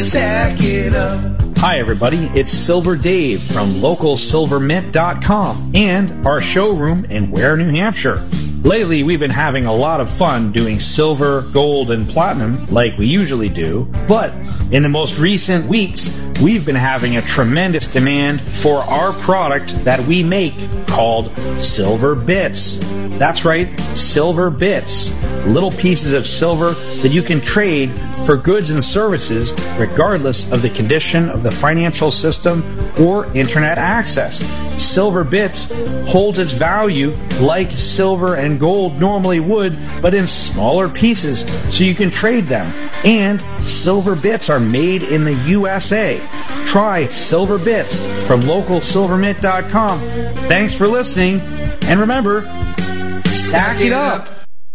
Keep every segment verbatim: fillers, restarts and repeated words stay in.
stack it up. Hi everybody, it's Silver Dave from local silver mint dot com and our showroom in Ware, New Hampshire. Lately, we've been having a lot of fun doing silver, gold, and platinum like we usually do, but in the most recent weeks, we've been having a tremendous demand for our product that we make called Silver Bits. That's right, Silver Bits. Little pieces of silver that you can trade for goods and services regardless of the condition of the financial system or internet access. Silver Bits holds its value like silver and gold normally would, but in smaller pieces so you can trade them. And Silver Bits are made in the U S A. Try Silver Bits from local silver mint dot com. Thanks for listening, and remember, stack it up.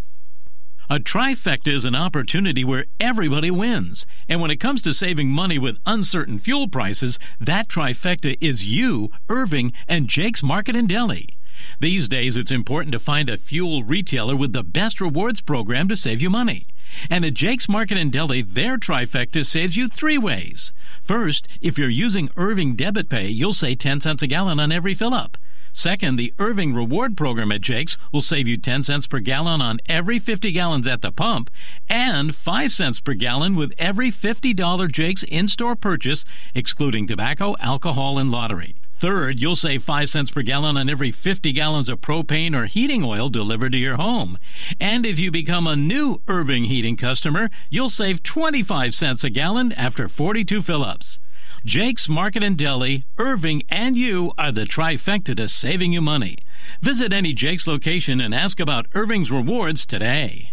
A trifecta is an opportunity where everybody wins. And when it comes to saving money with uncertain fuel prices, that trifecta is you, Irving, and Jake's Market and Deli. These days, it's important to find a fuel retailer with the best rewards program to save you money. And at Jake's Market and Deli, their trifecta saves you three ways. First, if you're using Irving Debit Pay, you'll save ten cents a gallon on every fill-up. Second, the Irving Reward Program at Jake's will save you ten cents per gallon on every fifty gallons at the pump and five cents per gallon with every fifty dollars Jake's in-store purchase, excluding tobacco, alcohol, and lottery. Third, you'll save five cents per gallon on every fifty gallons of propane or heating oil delivered to your home. And if you become a new Irving Heating customer, you'll save twenty-five cents a gallon after forty-two fill-ups. Jake's Market and Deli, Irving, and you are the trifecta to saving you money. Visit any Jake's location and ask about Irving's rewards today.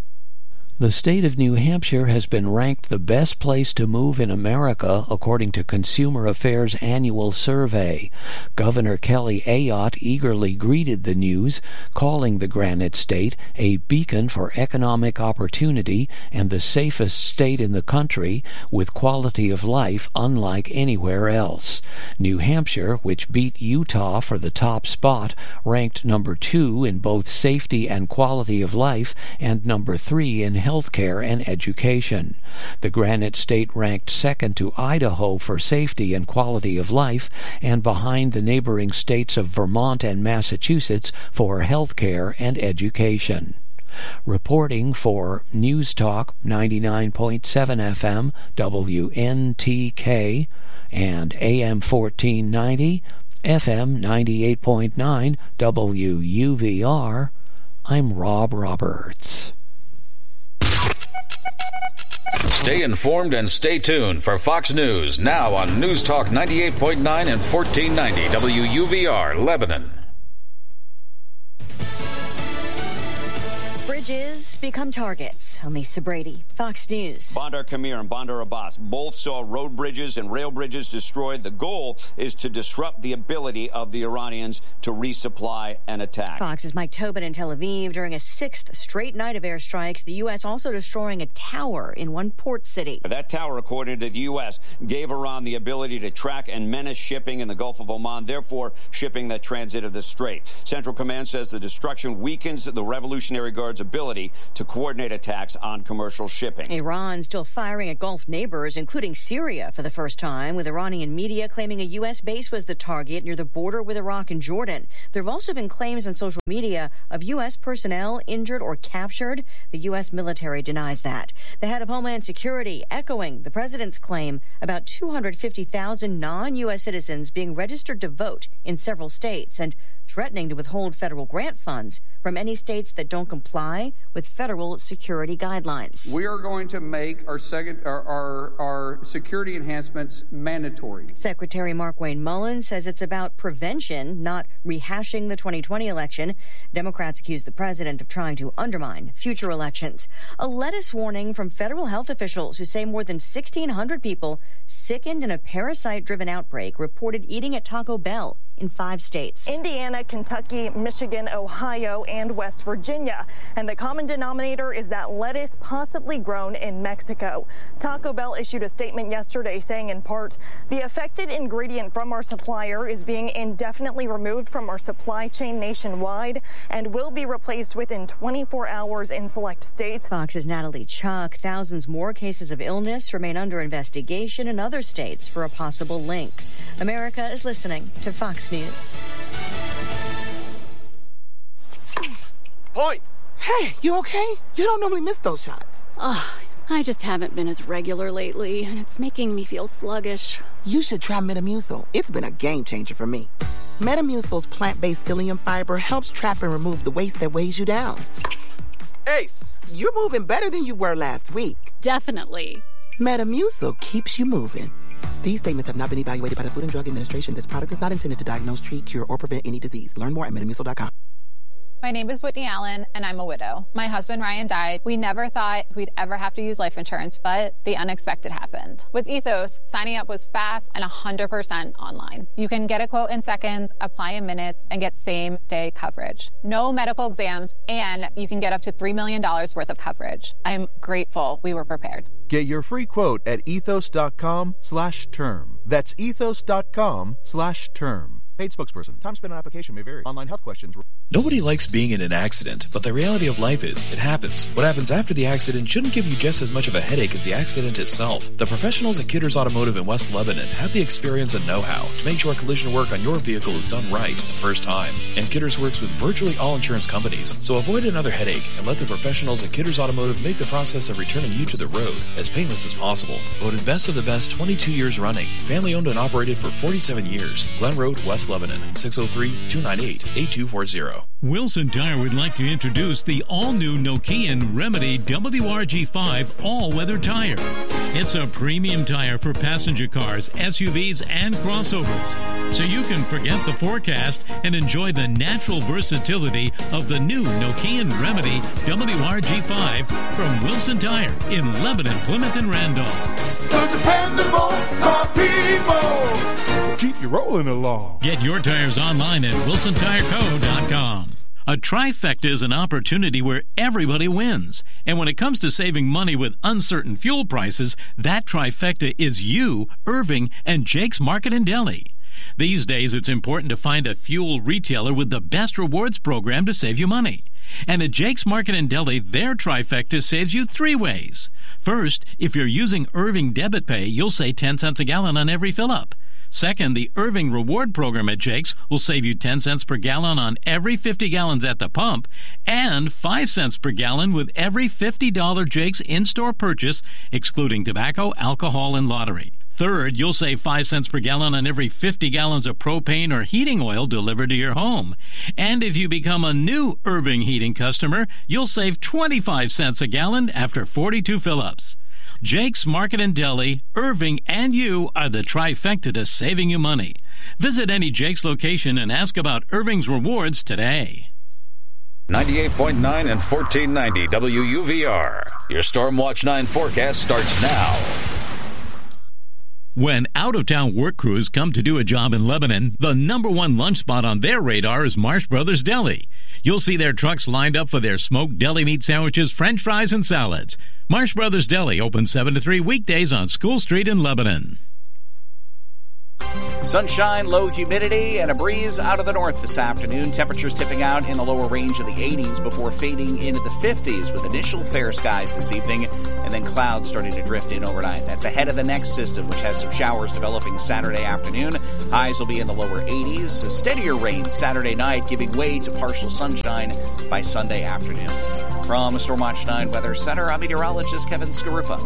The state of New Hampshire has been ranked the best place to move in America according to Consumer Affairs' annual survey. Governor Kelly Ayotte eagerly greeted the news, calling the Granite State a beacon for economic opportunity and the safest state in the country, with quality of life unlike anywhere else. New Hampshire, which beat Utah for the top spot, ranked number two in both safety and quality of life and number three in healthcare and education. The Granite State ranked second to Idaho for safety and quality of life, and behind the neighboring states of Vermont and Massachusetts for healthcare and education. Reporting for News Talk ninety-nine point seven F M W N T K and A M fourteen ninety, F M ninety-eight point nine W U V R, I'm Rob Roberts. Stay informed and stay tuned for Fox News, now on News Talk ninety-eight point nine and fourteen ninety W U V R, Lebanon. Bridges become targets. On Lisa Brady, Fox News. Bandar Kamir and Bandar Abbas both saw road bridges and rail bridges destroyed. The goal is to disrupt the ability of the Iranians to resupply and attack. Fox's Mike Tobin in Tel Aviv. During a sixth straight night of airstrikes, the U S also destroying a tower in one port city. That tower, according to the U S, gave Iran the ability to track and menace shipping in the Gulf of Oman, therefore shipping that transited the strait. Central Command says the destruction weakens the Revolutionary Guard's ability to coordinate attacks on commercial shipping. Iran still firing at Gulf neighbors, including Syria, for the first time, with Iranian media claiming a U S base was the target near the border with Iraq and Jordan. There have also been claims on social media of U S personnel injured or captured. The U S military denies that. The head of Homeland Security echoing the president's claim about two hundred fifty thousand non-U S citizens being registered to vote in several states and threatening to withhold federal grant funds from any states that don't comply with federal security guidelines. We are going to make our, second, our, our, our security enhancements mandatory. Secretary Mark Wayne Mullin says it's about prevention, not rehashing the twenty twenty election. Democrats accuse the president of trying to undermine future elections. A lettuce warning from federal health officials who say more than sixteen hundred people sickened in a parasite-driven outbreak reported eating at Taco Bell in five states. Indiana, Kentucky, Michigan, Ohio, and West Virginia. And the common denominator is that lettuce possibly grown in Mexico. Taco Bell issued a statement yesterday saying in part, the affected ingredient from our supplier is being indefinitely removed from our supply chain nationwide and will be replaced within twenty-four hours in select states. Fox's Natalie Chuck. Thousands more cases of illness remain under investigation in other states for a possible link. America is listening to Fox News. Point. Hey, you okay? You don't normally miss those shots. Oh, I just haven't been as regular lately, and it's making me feel sluggish. You should try Metamucil. It's been a game changer for me. Metamucil's plant-based psyllium fiber helps trap and remove the waste that weighs you down. Ace. You're moving better than you were last week. Definitely. Metamucil keeps you moving. These statements have not been evaluated by the Food and Drug Administration. This product is not intended to diagnose, treat, cure, or prevent any disease. Learn more at metamucil dot com. My name is Whitney Allen, and I'm a widow. My husband, Ryan, died. We never thought we'd ever have to use life insurance, but the unexpected happened. With Ethos, signing up was fast and one hundred percent online. You can get a quote in seconds, apply in minutes, and get same-day coverage. No medical exams, and you can get up to three million dollars worth of coverage. I'm grateful we were prepared. Get your free quote at ethos dot com slash term. That's ethos dot com slash term. Paid spokesperson. Time spent on application may vary. Online health questions. Nobody likes being in an accident, but the reality of life is, it happens. What happens after the accident shouldn't give you just as much of a headache as the accident itself. The professionals at Kidders Automotive in West Lebanon have the experience and know-how to make sure collision work on your vehicle is done right the first time. And Kidders works with virtually all insurance companies, so avoid another headache and let the professionals at Kidders Automotive make the process of returning you to the road as painless as possible. Voted best of the best twenty-two years running. Family owned and operated for forty-seven years. Glen Road, West Lebanon, six oh three, two nine eight, eight two four zero. Wilson Tire would like to introduce the all-new Nokian Remedy W R G five all-weather tire. It's a premium tire for passenger cars, S U Vs, and crossovers, so you can forget the forecast and enjoy the natural versatility of the new Nokian Remedy W R G five from Wilson Tire in Lebanon, Plymouth, and Randolph. The dependable car people. Keep you rolling along. Get your tires online at wilson tire co dot com. A trifecta is an opportunity where everybody wins. And when it comes to saving money with uncertain fuel prices, that trifecta is you, Irving, and Jake's Market and Deli. These days, it's important to find a fuel retailer with the best rewards program to save you money. And at Jake's Market and Deli, their trifecta saves you three ways. First, if you're using Irving Debit Pay, you'll save ten cents a gallon on every fill-up. Second, the Irving Reward Program at Jake's will save you ten cents per gallon on every fifty gallons at the pump and five cents per gallon with every fifty dollars Jake's in-store purchase, excluding tobacco, alcohol, and lottery. Third, you'll save five cents per gallon on every fifty gallons of propane or heating oil delivered to your home. And if you become a new Irving Heating customer, you'll save twenty-five cents a gallon after forty-two fill-ups. Jake's Market and Deli, Irving, and you are the trifecta to saving you money. Visit any Jake's location and ask about Irving's rewards today. ninety-eight point nine and fourteen ninety W U V R. Your Stormwatch nine forecast starts now. When out-of-town work crews come to do a job in Lebanon, the number one lunch spot on their radar is Marsh Brothers Deli. You'll see their trucks lined up for their smoked deli meat sandwiches, french fries, and salads. Marsh Brothers Deli opens seven to three weekdays on School Street in Lebanon. Sunshine, low humidity, and a breeze out of the north this afternoon. Temperatures tipping out in the lower range of the eighties before fading into the fifties with initial fair skies this evening and then clouds starting to drift in overnight. That's ahead of the next system, which has some showers developing Saturday afternoon. Highs will be in the lower eighties. A steadier rain Saturday night, giving way to partial sunshine by Sunday afternoon. From Stormwatch nine Weather Center, I'm meteorologist Kevin Skarupa.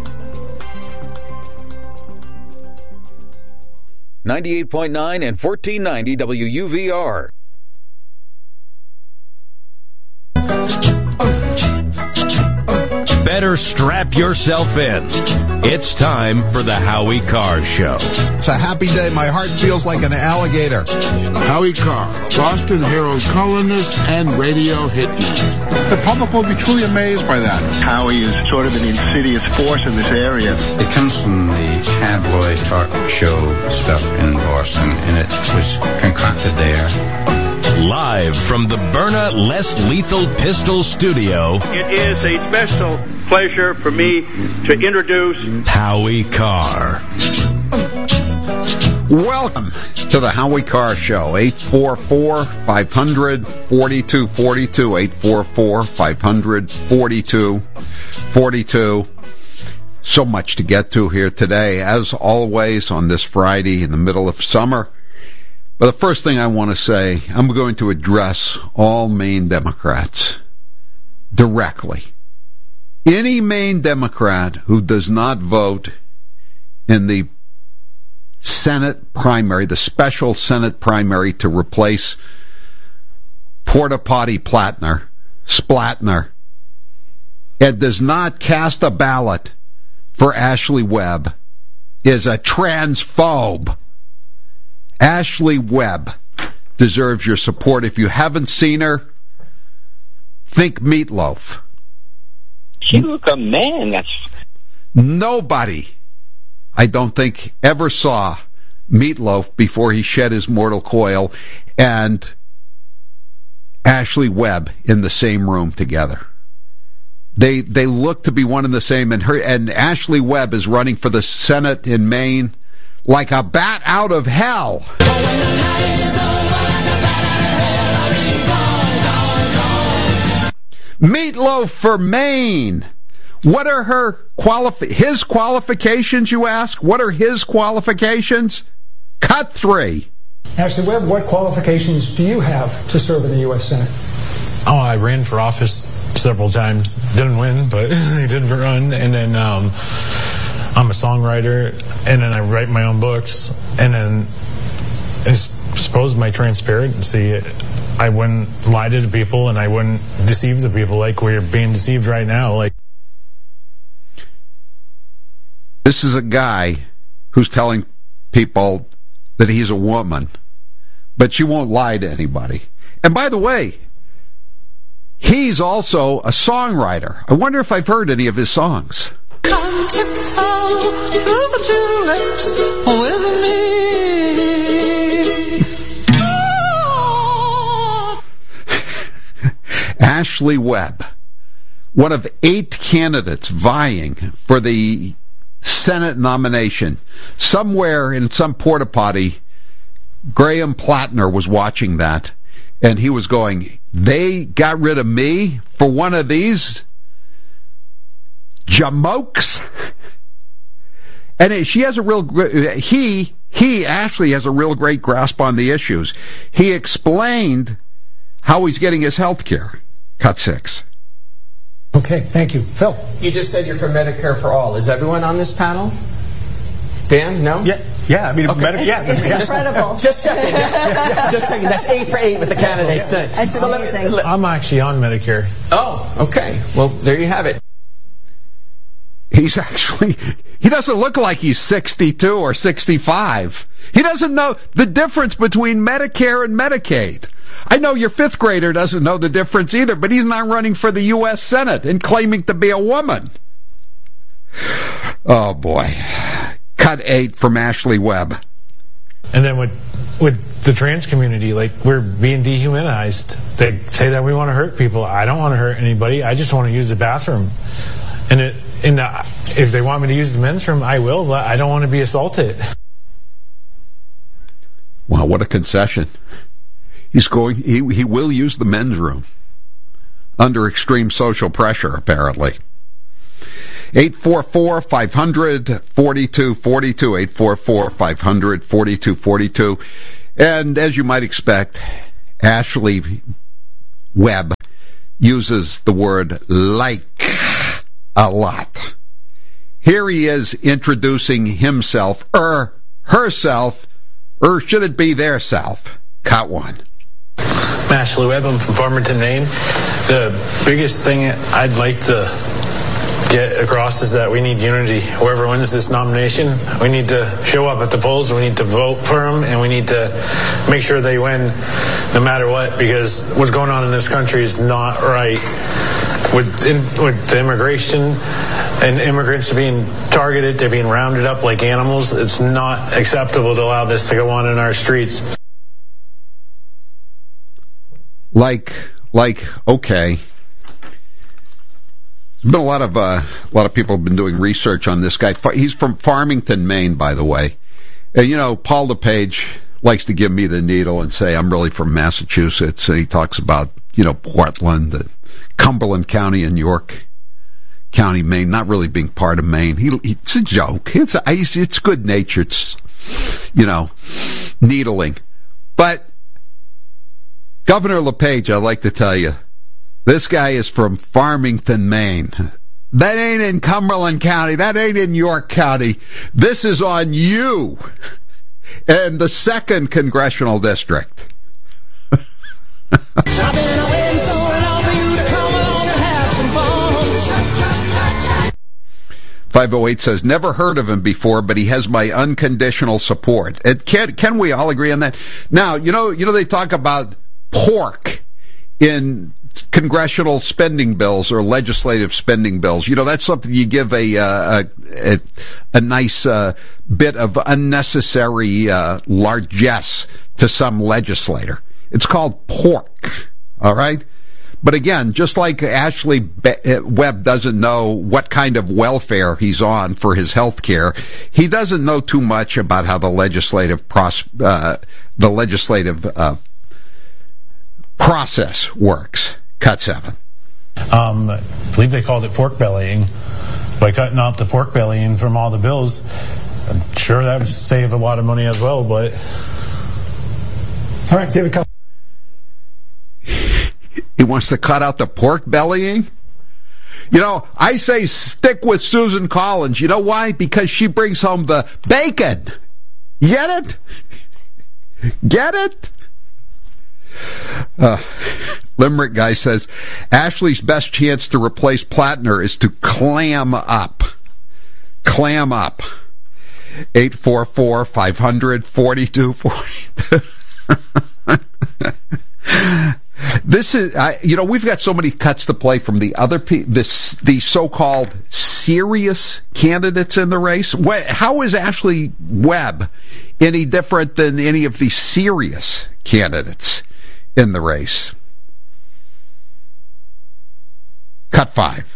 ninety-eight point nine and fourteen ninety W U V R. Better strap yourself in. It's time for the Howie Carr Show. It's a happy day. My heart feels like an alligator. Howie Carr, Boston Herald columnist and radio hit man. The public will be truly amazed by that. Howie is sort of an insidious force in this area. It comes from the tabloid talk show stuff in Boston, and it was concocted there. Live from the Byrna Less Lethal Pistol Studio, it is a special pleasure for me to introduce Howie Carr. Welcome to the Howie Carr Show. eight four four, five hundred, forty-two forty-two. eight four four, five hundred, forty-two forty-two. So much to get to here today, as always, on this Friday in the middle of summer. But the first thing I want to say, I'm going to address all Maine Democrats directly. Any Maine Democrat who does not vote in the Senate primary, the special Senate primary to replace Porta Potty Platner, Splatner, and does not cast a ballot for Ashley Webb is a transphobe. Ashley Webb deserves your support. If you haven't seen her, think Meatloaf. She look a man. That's nobody, I don't think, ever saw Meatloaf before he shed his mortal coil and Ashley Webb in the same room together. They they look to be one and the same, and her and Ashley Webb is running for the Senate in Maine like a bat out of hell. Meatloaf for Maine. What are her qualifi- his qualifications, you ask? What are his qualifications? Cut three. Ashley Webb, what qualifications do you have to serve in the U S Senate? Oh, I ran for office several times. Didn't win, but I did run. And then um, I'm a songwriter, and then I write my own books. And then I suppose my transparency, I wouldn't lie to the people, and I wouldn't deceive the people like we're being deceived right now. Like, this is a guy who's telling people that he's a woman, but she won't lie to anybody. And by the way, he's also a songwriter. I wonder if I've heard any of his songs. Come tiptoe through the tulips with me. Ashley Webb, one of eight candidates vying for the Senate nomination. Somewhere in some porta potty, Graham Platner was watching that, and he was going, they got rid of me for one of these jamokes? And it, she has a real, he, he, Ashley has a real great grasp on the issues. He explained how he's getting his health care. Cut six. Okay, thank you. Phil. You just said you're for Medicare for all. Is everyone on this panel? Dan, no? Yeah, yeah. I mean, okay. Medicare, yeah. It's yeah. incredible. Just checking. Just checking. That's eight for eight with the candidates tonight. That's so amazing. Let me, let, I'm actually on Medicare. Oh, okay. Well, there you have it. He's actually, he doesn't look like he's sixty-two or sixty-five. He doesn't know the difference between Medicare and Medicaid. I know your fifth grader doesn't know the difference either, but he's not running for the U S Senate and claiming to be a woman. Oh, boy. Cut eight from Ashley Webb. And then with with the trans community, like, we're being dehumanized. They say that we want to hurt people. I don't want to hurt anybody. I just want to use the bathroom. And it, and uh, if they want me to use the men's room, I will, but I don't want to be assaulted. Wow, what a concession. He's going, he, he will use the men's room under extreme social pressure, apparently. eight four four, five hundred, forty-two forty-two, eight four four, five hundred, forty-two forty-two. And as you might expect, Ashley Webb uses the word like a lot. Here he is introducing himself, er, herself, or should it be their self? Cut one. Ashley Webb, I'm from Farmington, Maine. The biggest thing I'd like to get across is that we need unity. Whoever wins this nomination, we need to show up at the polls, we need to vote for them, and we need to make sure they win no matter what, because what's going on in this country is not right. With, in, with the immigration and immigrants being targeted, they're being rounded up like animals. It's not acceptable to allow this to go on in our streets. Like, like, okay. There's been a lot of uh, a lot of people have been doing research on this guy. He's from Farmington, Maine, by the way. And, you know, Paul DePage likes to give me the needle and say I'm really from Massachusetts. And he talks about, you know, Portland, and Cumberland County in York County, Maine, not really being part of Maine. He, he, it's a joke. It's a, it's good natured. It's, you know, needling. But Governor LePage, I'd like to tell you, this guy is from Farmington, Maine. That ain't in Cumberland County. That ain't in York County. This is on you and the second congressional district. five oh eight says, never heard of him before, but he has my unconditional support. It, can, can we all agree on that? Now, you know, you know, they talk about pork in congressional spending bills or legislative spending bills. You know, that's something you give a uh, a, a, a nice uh, bit of unnecessary uh, largesse to some legislator. It's called pork, all right? But again, just like Ashley Webb doesn't know what kind of welfare he's on for his health care, he doesn't know too much about how the legislative pros- uh, the legislative uh, process works. Cut seven. Um, I believe they called it pork bellying. By cutting out the pork bellying from all the bills, I'm sure that would save a lot of money as well, but... All right, David. He wants to cut out the pork bellying? You know, I say stick with Susan Collins. You know why? Because she brings home the bacon. Get it? Get it? Uh, Limerick guy says, Ashley's best chance to replace Plattner is to clam up. Clam up. eight four four, five hundred, forty-two forty. This is, I, you know, we've got so many cuts to play from the other, pe- this, the so-called serious candidates in the race. How is Ashley Webb any different than any of the serious candidates in the race? Cut five.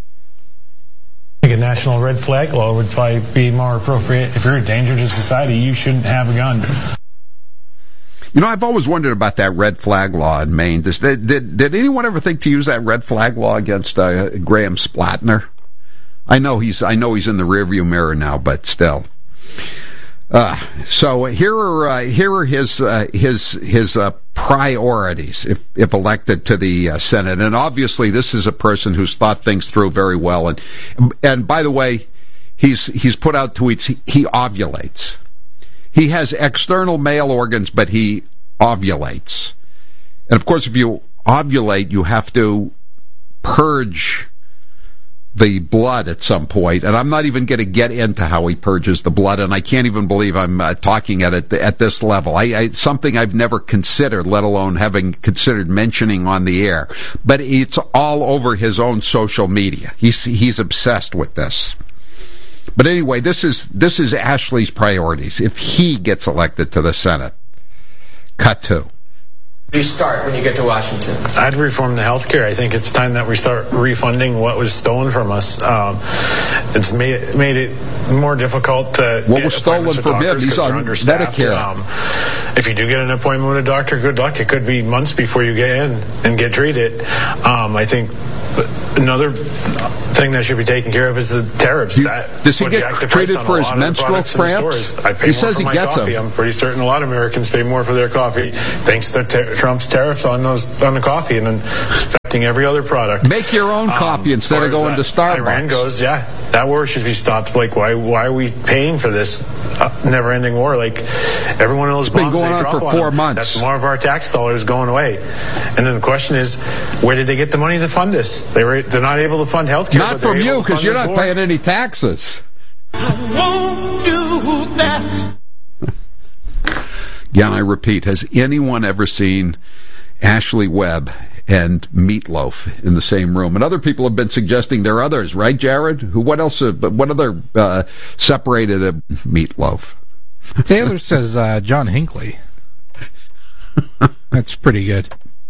I think a national red flag law would probably be more appropriate. If you're a danger to society, you shouldn't have a gun. You know, I've always wondered about that red flag law in Maine. Does, did, did, did anyone ever think to use that red flag law against uh, Graham Splatner? I know he's I know he's in the rearview mirror now, but still. Uh, so here are uh, here are his uh, his his uh, priorities if if elected to the uh, Senate, and obviously this is a person who's thought things through very well. And and by the way, he's he's put out tweets. He, he ovulates. He has external male organs, but he ovulates. And of course, if you ovulate, you have to purge the blood at some point. And I'm not even going to get into how he purges the blood, and I can't even believe I'm uh, talking at it at this level. I, I something I've never considered, let alone having considered mentioning on the air. But it's all over his own social media. He's he's obsessed with this. But anyway, this is this is Ashley's priorities if he gets elected to the Senate. Cut two. You start when you get to Washington. I'd reform the health care. I think it's time that we start refunding what was stolen from us. Um, it's made made it more difficult to what get was stolen from him? He's on Medicare. Um, if you do get an appointment with a doctor, good luck. It could be months before you get in and get treated. Um, I think another thing that should be taken care of is the tariffs. You, that does he get treated for his menstrual cramps? I pay he more says for he my gets coffee. them. I'm pretty certain a lot of Americans pay more for their coffee thanks to ter- Trump's tariffs on those on the coffee, and then that accepting every other product. Make your own coffee um, instead of going to Starbucks. Iran goes, yeah, that war should be stopped. Like, why why are we paying for this uh, never-ending war? Like, every one of those it's bombs been going they on drop for on four them, months. That's more of our tax dollars going away. And then the question is, where did they get the money to fund this? They were they're not able to fund healthcare. Not from you, because you're not war. paying any taxes. I won't do that. Again, I repeat, has anyone ever seen Ashley Webb and Meatloaf in the same room? And other people have been suggesting there are others, right, Jared? Who? What else? Uh, what other uh, separated uh, Meatloaf? Taylor says uh, John Hinckley. That's pretty good.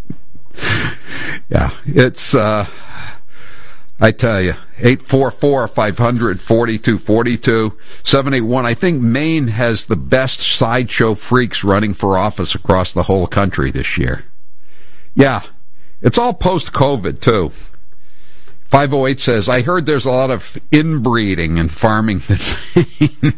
Yeah, it's... Uh, I tell you, eight four four, five hundred, forty-two forty-two, seven eight one. I think Maine has the best sideshow freaks running for office across the whole country this year. Yeah, it's all post-COVID, too. five oh eight says, I heard there's a lot of inbreeding in Farmington, Maine.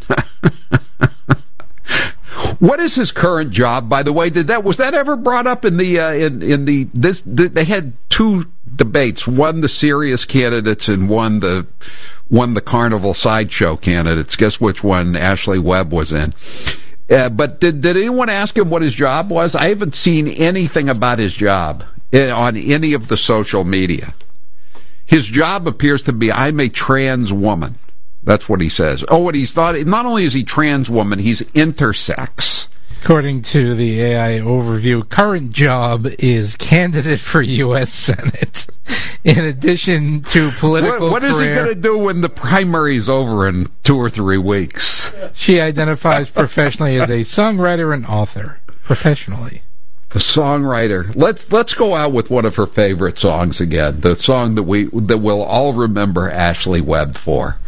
What is his current job, by the way? Did that was that ever brought up in the uh, in in the this the, they had two debates, one the serious candidates and one the one the carnival sideshow candidates. Guess which one Ashley Webb was in? Uh, but did did anyone ask him what his job was? I haven't seen anything about his job on any of the social media. His job appears to be, I'm a trans woman. That's what he says. Oh, and he's not, not only is he trans woman, he's intersex. According to the A I overview, current job is candidate for U S Senate. In addition to political What, what is he going to do when the primary's over in two or three weeks? She identifies professionally as a songwriter and author. Professionally. The songwriter. Let's let's go out with one of her favorite songs again. The song that we that we'll all remember Ashley Webb for.